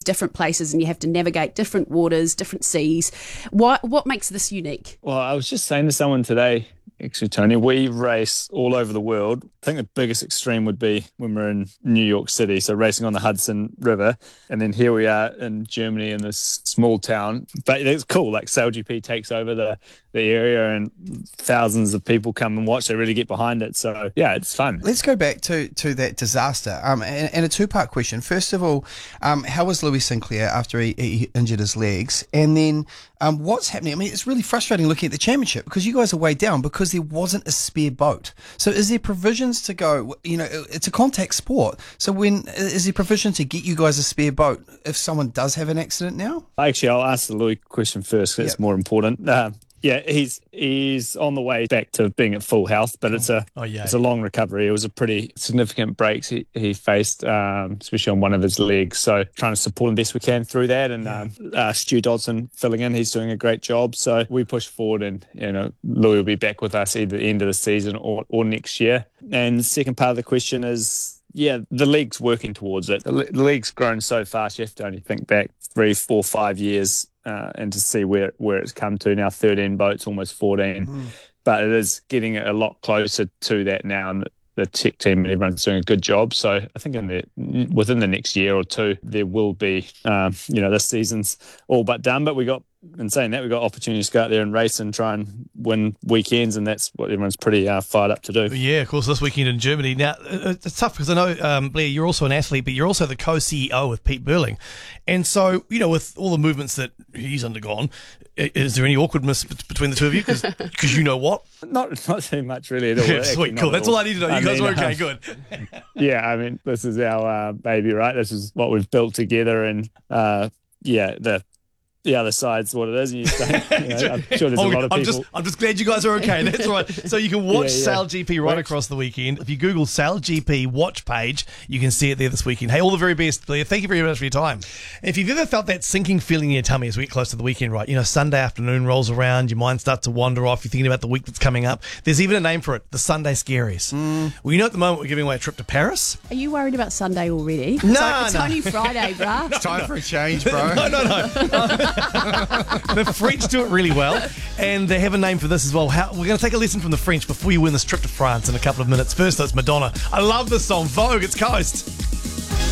different places and you have to navigate different waters, different seas. What makes this unique? Well, I was just saying to someone today, actually, Tony, we race all over the world. I think the biggest extreme would be when we're in New York City, so racing on the Hudson River. And then here we are in Germany in this small town. But it's cool, like SailGP takes over the area and thousands of people come and watch. They really get behind it. So, yeah, it's fun. Let's go back to that disaster and a two-part question. First of all, how was Louis Sinclair after he injured his legs? And then what's happening? I mean, it's really frustrating looking at the championship because you guys are way down because there wasn't a spare boat. So is there provisions to go, it's a contact sport. So is there provision to get you guys a spare boat if someone does have an accident now? Actually, I'll ask the Louis question first because it's more important. Yeah, he's on the way back to being at full health, but it's a long recovery. It was a pretty significant breaks he faced, especially on one of his legs. So trying to support him best we can through that. And Stu Dodson filling in, he's doing a great job. So we push forward, and Louis will be back with us either the end of the season or next year. And the second part of the question is, the league's working towards it. The league's grown so fast. You have to only think back 3, 4, 5 years. And to see where it's come to now, 13 boats, almost 14. Mm-hmm. But it is getting a lot closer to that now, and the tech team and everyone's doing a good job. So I think within the next year or two, there will be, this season's all but done. But we got opportunities to go out there and race and try and win weekends, and that's what everyone's pretty fired up to do. Yeah, of course, this weekend in Germany. Now, it's tough because I know, Blair, you're also an athlete, but you're also the co-CEO with Pete Burling. And so, with all the movements that he's undergone, is there any awkwardness between the two of you? Because you know what? Not too much, really, at all. Yeah, sweet, cool. That's all I need to know. You guys are okay, good. Yeah, I mean, this is our baby, right? This is what we've built together, and the other side's what it is. And I'm sure there's a lot of people. I'm just glad you guys are okay. That's right. So you can watch SailGP right across the weekend. If you Google SailGP watch page, you can see it there this weekend. Hey, all the very best, Blair. Thank you very much for your time. If you've ever felt that sinking feeling in your tummy as we get close to the weekend, right? Sunday afternoon rolls around, your mind starts to wander off. You're thinking about the week that's coming up. There's even a name for it, the Sunday Scaries. Well, at the moment we're giving away a trip to Paris. Are you worried about Sunday already? No, it's only Friday, bruh. It's time for a change, bro. No. The French do it really well, and they have a name for this as well. We're going to take a lesson from the French before you win this trip to France in a couple of minutes. First, it's Madonna. I love this song, Vogue, it's Coast.